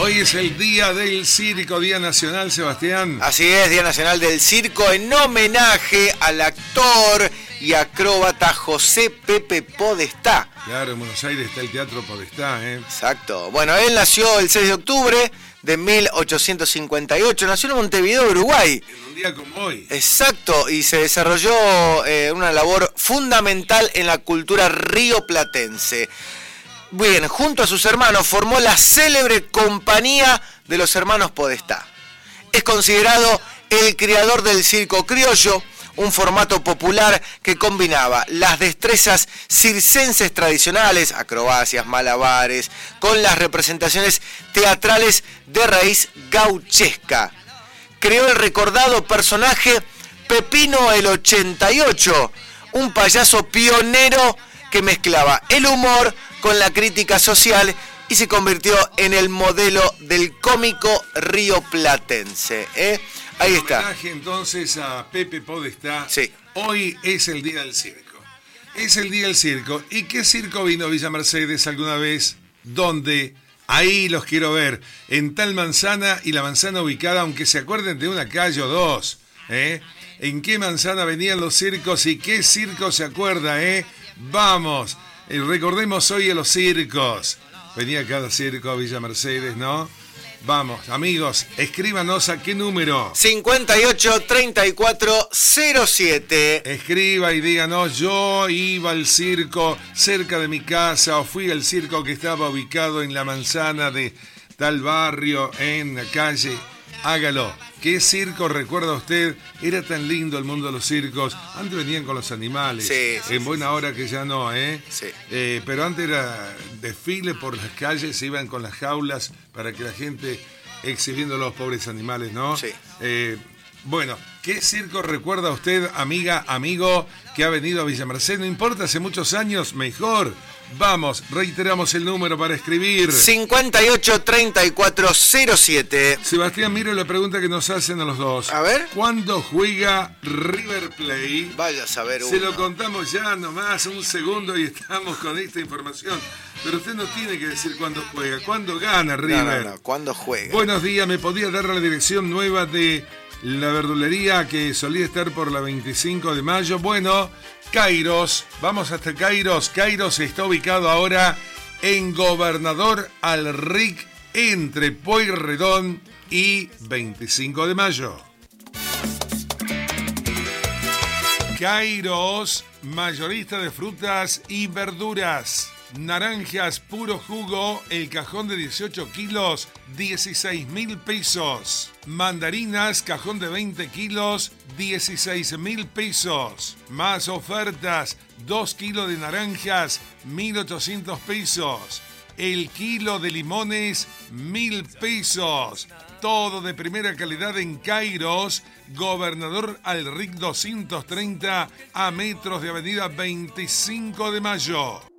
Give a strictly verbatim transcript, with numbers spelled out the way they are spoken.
Hoy es el Día del Circo, Día Nacional, Sebastián. Así es, Día Nacional del Circo, en homenaje al actor y acróbata José Pepe Podestá. Claro, en Buenos Aires está el Teatro Podestá, ¿eh? Exacto. Bueno, él nació el seis de octubre de mil ochocientos cincuenta y ocho, nació en Montevideo, Uruguay. En un día como hoy. Exacto, y se desarrolló eh, una labor fundamental en la cultura rioplatense. Bien, junto a sus hermanos formó la célebre Compañía de los Hermanos Podestá. Es considerado el creador del circo criollo, un formato popular que combinaba las destrezas circenses tradicionales, acrobacias, malabares, con las representaciones teatrales de raíz gauchesca. Creó el recordado personaje Pepino el ochenta y ocho, un payaso pionero que mezclaba el humor con la crítica social y se convirtió en el modelo del cómico rioplatense. ¿eh? Ahí está. Homenaje entonces a Pepe Podestá. Sí. Hoy es el Día del Circo. Es el Día del Circo. ¿Y qué circo vino a Villa Mercedes alguna vez? ¿Dónde? Ahí los quiero ver. En tal manzana y la manzana ubicada, aunque se acuerden de una calle o dos. ¿eh? ¿En qué manzana venían los circos y qué circo se acuerda? ¿eh? Vamos. Eh, recordemos hoy a los circos. Venía cada circo a Villa Mercedes, ¿no? Vamos, amigos, escríbanos a qué número. cincuenta y ocho, treinta y cuatro, cero siete. Escriba y díganos, yo iba al circo cerca de mi casa o fui al circo que estaba ubicado en la manzana de tal barrio, en la calle. Hágalo. ¿Qué circo recuerda usted? Era tan lindo el mundo de los circos. Antes venían con los animales. Sí, sí, en sí, buena sí. hora que ya no, ¿eh? Sí. eh pero antes era desfile por las calles, se iban con las jaulas para que la gente exhibiendo a los pobres animales, ¿no? Sí. Eh, bueno, ¿qué circo recuerda usted, amiga, amigo, que ha venido a Villa Mercedes? No importa, hace muchos años, mejor. Vamos, reiteramos el número para escribir. cincuenta y ocho, treinta y cuatro, cero siete. Sebastián, mire la pregunta que nos hacen a los dos. A ver. ¿Cuándo juega River Plate? Vaya a saber uno. Se lo contamos ya nomás, un segundo y estamos con esta información. Pero usted no tiene que decir cuándo juega, cuándo gana River. No, no, no, ¿cuándo juega? Buenos días, ¿me podía dar la dirección nueva de la verdulería que solía estar por la veinticinco de mayo? Bueno, Kairos, vamos hasta Kairos. Kairos está ubicado ahora en Gobernador Alric, entre Pueyrredón y veinticinco de mayo. Kairos, mayorista de frutas y verduras. Naranjas puro jugo, el cajón de dieciocho kilos, dieciséis mil pesos. Mandarinas, cajón de veinte kilos, dieciséis mil pesos. Más ofertas, dos kilos de naranjas, mil ochocientos pesos. El kilo de limones, mil pesos. Todo de primera calidad en Kairos, Gobernador Alric doscientos treinta, a metros de avenida veinticinco de mayo.